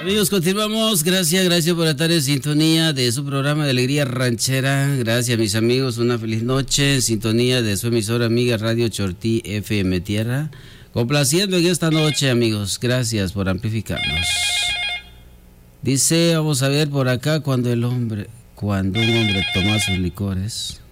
Amigos, continuamos. Gracias por estar en sintonía de su programa de Alegría Ranchera. Gracias, mis amigos. Una feliz noche en sintonía de su emisora amiga Radio Chortí FM Tierra. Complaciendo en esta noche, amigos. Gracias por amplificarnos. Dice, vamos a ver por acá, cuando un hombre toma sus licores,